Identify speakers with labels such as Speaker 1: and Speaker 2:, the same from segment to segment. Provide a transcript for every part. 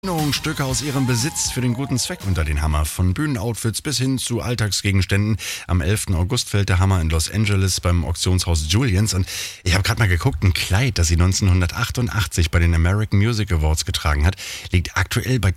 Speaker 1: Stücke aus ihrem Besitz für den guten Zweck unter den Hammer. Von Bühnenoutfits bis hin zu Alltagsgegenständen. Am 11. August fällt der Hammer in Los Angeles beim Auktionshaus Julians. Und ich habe gerade mal geguckt, ein Kleid, das sie 1988 bei den American Music Awards getragen hat, liegt aktuell bei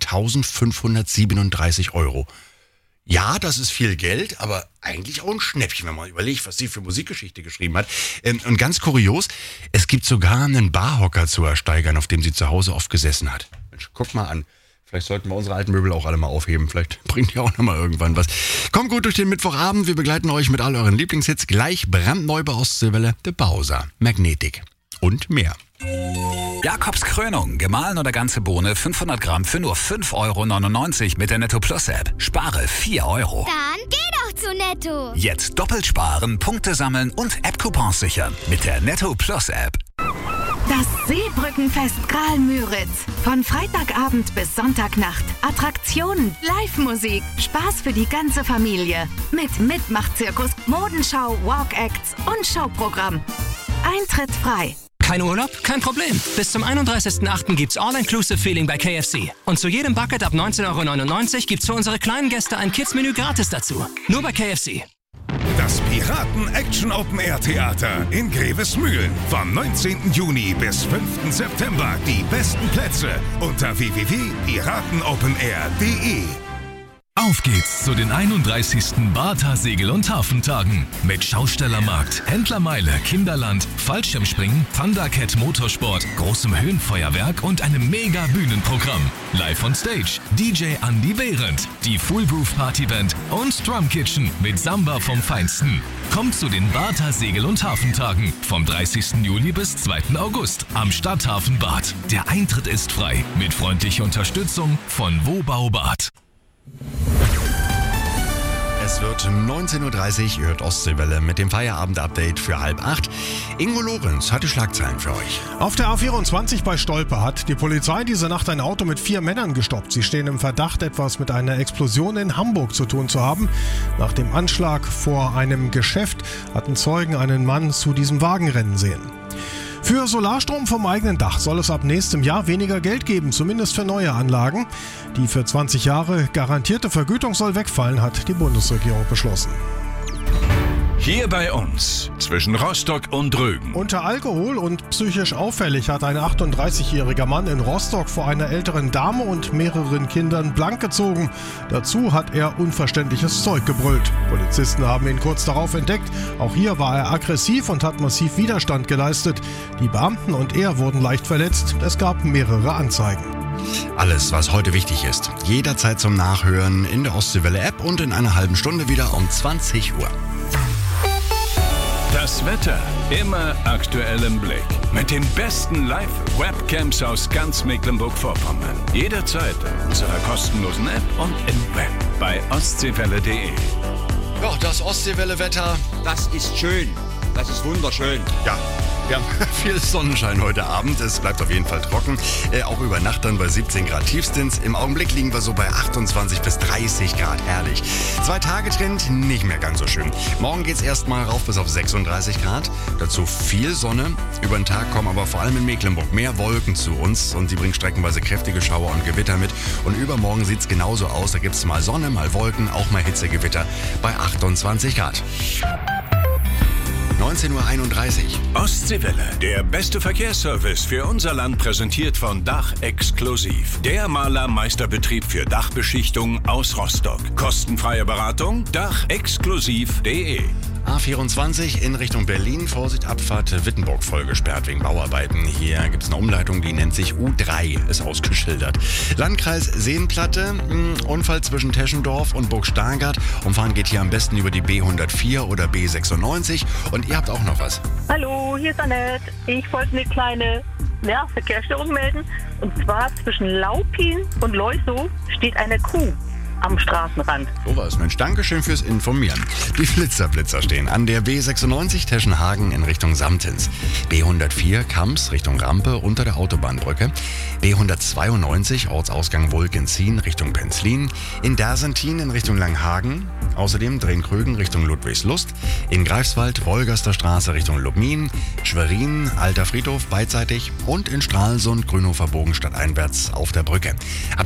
Speaker 1: 1.537 €. Ja, das ist viel Geld, aber eigentlich auch ein Schnäppchen, wenn man überlegt, was sie für Musikgeschichte geschrieben hat. Und ganz kurios, es gibt sogar einen Barhocker zu ersteigern, auf dem sie zu Hause oft gesessen hat. Mensch, guck mal an. Vielleicht sollten wir unsere alten Möbel auch alle mal aufheben. Vielleicht bringt ja auch noch mal irgendwann was. Kommt gut durch den Mittwochabend. Wir begleiten euch mit all euren Lieblingshits. Gleich brandneu bei Ostseewelle, The Bowser, Magnetic und mehr.
Speaker 2: Jakobs Krönung, gemahlen oder ganze Bohne, 500 Gramm für nur 5,99 € mit der Netto Plus App. Spare 4 €.
Speaker 3: Dann geh doch zu Netto.
Speaker 2: Jetzt doppelt sparen, Punkte sammeln und App-Coupons sichern mit der Netto Plus App.
Speaker 4: Das Seebrückenfest Graal-Müritz. Von Freitagabend bis Sonntagnacht. Attraktionen, Live-Musik, Spaß für die ganze Familie. Mit Mitmachzirkus, Modenschau, Walk-Acts und Showprogramm. Eintritt frei.
Speaker 5: Kein Urlaub? Kein Problem. Bis zum 31.08. gibt's All-Inclusive-Feeling bei KFC. Und zu jedem Bucket ab 19,99 € gibt's für unsere kleinen Gäste ein Kids-Menü gratis dazu. Nur bei KFC.
Speaker 6: Das Piraten-Action-Open-Air-Theater in Grevesmühlen. Vom 19. Juni bis 5. September. Die besten Plätze unter www.piratenopenair.de.
Speaker 7: Auf geht's zu den 31. Bartha Segel- und Hafentagen. Mit Schaustellermarkt, Händlermeile, Kinderland, Fallschirmspringen, Thundercat Motorsport, großem Höhenfeuerwerk und einem mega Bühnenprogramm. Live on Stage, DJ Andy Behrendt, die Foolproof Partyband und Drum Kitchen mit Samba vom Feinsten. Kommt zu den Bartha Segel- und Hafentagen vom 30. Juli bis 2. August am Stadthafen Bad. Der Eintritt ist frei mit freundlicher Unterstützung von Wobau Bad.
Speaker 1: Es wird 19.30 Uhr, ihr hört Ostseewelle mit dem Feierabend-Update für 7:30. Ingo Lorenz hat die Schlagzeilen für euch.
Speaker 8: Auf der A24 bei Stolpe hat die Polizei diese Nacht ein Auto mit 4 Männern gestoppt. Sie stehen im Verdacht, etwas mit einer Explosion in Hamburg zu tun zu haben. Nach dem Anschlag vor einem Geschäft hatten Zeugen einen Mann zu diesem Wagenrennen sehen. Für Solarstrom vom eigenen Dach soll es ab nächstem Jahr weniger Geld geben, zumindest für neue Anlagen. Die für 20 Jahre garantierte Vergütung soll wegfallen, hat die Bundesregierung beschlossen.
Speaker 6: Hier bei uns, zwischen Rostock und Rügen.
Speaker 8: Unter Alkohol und psychisch auffällig hat ein 38-jähriger Mann in Rostock vor einer älteren Dame und mehreren Kindern blank gezogen. Dazu hat er unverständliches Zeug gebrüllt. Polizisten haben ihn kurz darauf entdeckt. Auch hier war er aggressiv und hat massiv Widerstand geleistet. Die Beamten und er wurden leicht verletzt. Es gab mehrere Anzeigen.
Speaker 1: Alles, was heute wichtig ist, jederzeit zum Nachhören in der Ostseewelle-App und in einer halben Stunde wieder um 20 Uhr.
Speaker 6: Das Wetter immer aktuell im Blick. Mit den besten Live-Webcams aus ganz Mecklenburg-Vorpommern. Jederzeit in unserer kostenlosen App und im Web bei ostseewelle.de.
Speaker 1: Ja, das Ostseewelle-Wetter.
Speaker 9: Das ist schön. Das ist wunderschön.
Speaker 1: Ja, wir haben viel Sonnenschein heute Abend. Es bleibt auf jeden Fall trocken. Auch über Nacht dann bei 17 Grad Tiefstens. Im Augenblick liegen wir so bei 28 bis 30 Grad. Herrlich. 2-Tage-Trend nicht mehr ganz so schön. Morgen geht's erstmal rauf bis auf 36 Grad. Dazu viel Sonne. Über den Tag kommen aber vor allem in Mecklenburg mehr Wolken zu uns. Und die bringen streckenweise kräftige Schauer und Gewitter mit. Und übermorgen sieht's genauso aus. Da gibt's mal Sonne, mal Wolken, auch mal Hitzegewitter bei 28 Grad. 19.31 Uhr.
Speaker 6: Ostseewelle, der beste Verkehrsservice für unser Land, präsentiert von Dach Exklusiv. Der Malermeisterbetrieb für Dachbeschichtung aus Rostock. Kostenfreie Beratung, dachexklusiv.de.
Speaker 1: A24 in Richtung Berlin. Vorsicht, Abfahrt Wittenburg voll gesperrt wegen Bauarbeiten. Hier gibt es eine Umleitung, die nennt sich U3, ist ausgeschildert. Landkreis Seenplatte, Unfall zwischen Teschendorf und Burg Stargard. Umfahren geht hier am besten über die B104 oder B96. Und ihr habt auch noch was.
Speaker 10: Hallo, hier ist Annette. Ich wollte eine kleine Verkehrsstörung melden. Und zwar zwischen Laupin und Leusow steht eine Kuh. am Straßenrand.
Speaker 1: Sowas, Mensch, Dankeschön fürs Informieren. Die Flitzer stehen an der B96 Teschenhagen in Richtung Samtens, B104 Kamps Richtung Rampe unter der Autobahnbrücke, B192 Ortsausgang Wulkenzien Richtung Penzlin, in Dersentin in Richtung Langhagen, außerdem Drehn-Krügen Richtung Ludwigslust, in Greifswald Wolgaster Straße Richtung Lubmin, Schwerin, Alter Friedhof beidseitig und in Stralsund Grünhofer Bogen stadteinwärts auf der Brücke.